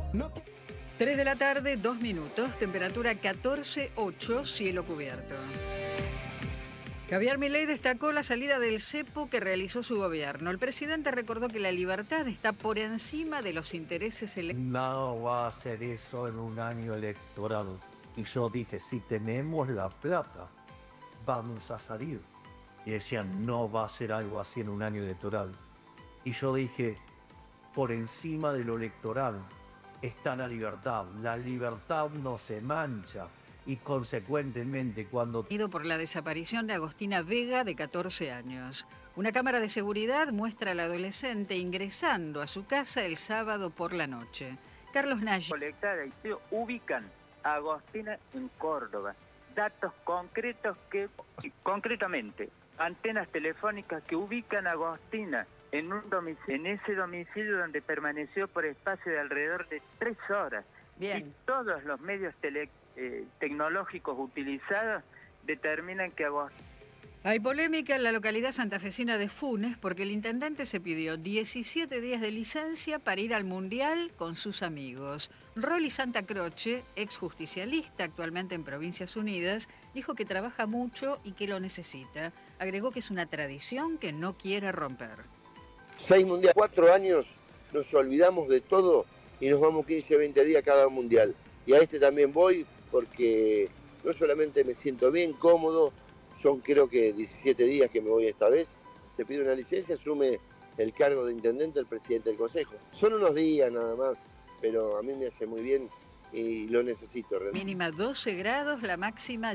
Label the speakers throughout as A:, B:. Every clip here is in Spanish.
A: 3 de la tarde, 2 minutos, temperatura 14,8, cielo cubierto. Javier Milei destacó la salida del cepo que realizó su gobierno. El presidente recordó que la libertad está por encima de los intereses electorales.
B: No va a hacer eso en un año electoral. Y yo dije, si tenemos la plata, vamos a salir. Y decían, no va a hacer algo así en un año electoral. Y yo dije, por encima de lo electoral está la libertad. La libertad no se mancha. Y consecuentemente cuando...
A: Por la desaparición de Agostina Vega, de 14 años. Una cámara de seguridad muestra al adolescente ingresando a su casa el sábado por la noche. Carlos Nagy.
C: Colectada y se ubican a Agostina en Córdoba. Datos concretos concretamente, antenas telefónicas que ubican a Agostina en ese domicilio donde permaneció por espacio de alrededor de 3 horas.
A: Bien.
C: Y todos los medios tecnológicos utilizados determinan que Agostina...
A: Hay polémica en la localidad santafesina de Funes porque el intendente se pidió 17 días de licencia para ir al Mundial con sus amigos. Rolly Santa Croce, ex justicialista actualmente en Provincias Unidas, dijo que trabaja mucho y que lo necesita. Agregó que es una tradición que no quiere romper.
D: 6 mundiales, 4 años, nos olvidamos de todo y nos vamos 15 o 20 días cada mundial. Y a este también voy porque no solamente me siento bien, cómodo, son creo que 17 días que me voy esta vez. Se pide una licencia, asume el cargo de intendente el presidente del consejo. Son unos días nada más, pero a mí me hace muy bien y lo necesito realmente.
A: Mínima 12 grados, la máxima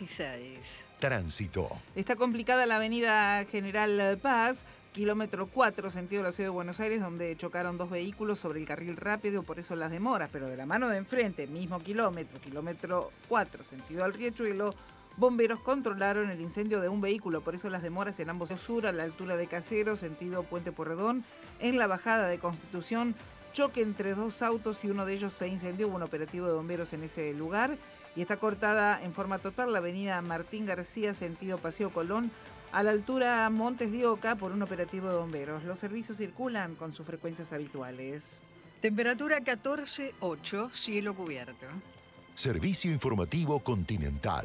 A: 16.
E: Tránsito.
F: Está complicada la avenida General Paz, kilómetro 4, sentido de la ciudad de Buenos Aires, donde chocaron 2 vehículos sobre el carril rápido, por eso las demoras, pero de la mano de enfrente, mismo kilómetro 4, sentido al Riachuelo, bomberos controlaron el incendio de un vehículo, por eso las demoras en ambos sur, a la altura de Caseros, sentido Puente Porredón, en la bajada de Constitución, choque entre 2 autos y uno de ellos se incendió. Hubo un operativo de bomberos en ese lugar y está cortada en forma total la avenida Martín García, sentido Paseo Colón, a la altura Montes de Oca por un operativo de bomberos. Los servicios circulan con sus frecuencias habituales.
A: Temperatura 14,8, cielo cubierto.
E: Servicio informativo Continental.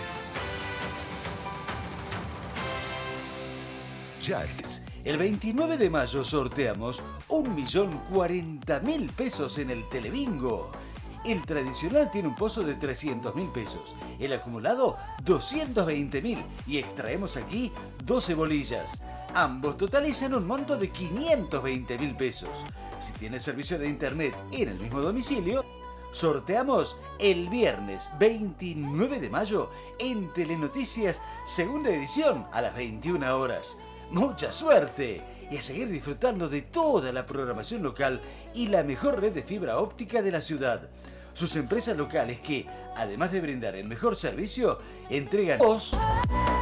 E: Ya estés.
G: El 29 de mayo sorteamos 1.040.000 pesos en el Telebingo. El tradicional tiene un pozo de 300.000 pesos, el acumulado 220.000 y extraemos aquí 12 bolillas. Ambos totalizan un monto de 520.000 pesos. Si tienes servicio de internet en el mismo domicilio, sorteamos el viernes 29 de mayo en Telenoticias, segunda edición a las 21 horas. ¡Mucha suerte! Y a seguir disfrutando de toda la programación local y la mejor red de fibra óptica de la ciudad. Sus empresas locales que, además de brindar el mejor servicio, entregan...